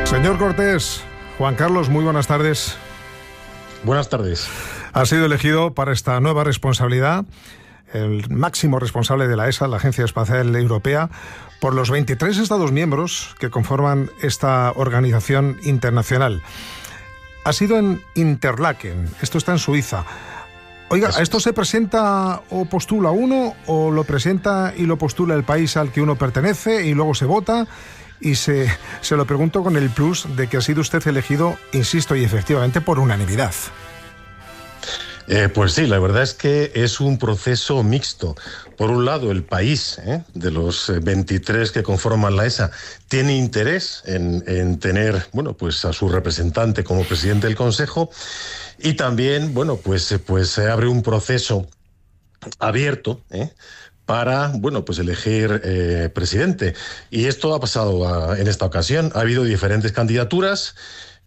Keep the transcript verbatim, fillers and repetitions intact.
Señor Cortés, Juan Carlos, muy buenas tardes. Buenas tardes. Ha sido elegido para esta nueva responsabilidad el máximo responsable de la E S A, la Agencia Espacial Europea, por los veintitrés Estados miembros que conforman esta organización internacional. Ha sido en Interlaken, esto está en Suiza. Oiga, ¿a esto se presenta o postula uno, o lo presenta y lo postula el país al que uno pertenece y luego se vota? Y se, se lo pregunto con el plus de que ha sido usted elegido, insisto, y efectivamente por unanimidad. Eh, pues sí, la verdad es que es un proceso mixto. Por un lado, el país, ¿eh? de los veintitrés que conforman la E S A, tiene interés en, en tener, bueno, pues a su representante como presidente del Consejo, y también, bueno, pues, pues se abre un proceso abierto, ¿eh? para, bueno, pues elegir eh, presidente. Y esto ha pasado a, en esta ocasión. Ha habido diferentes candidaturas.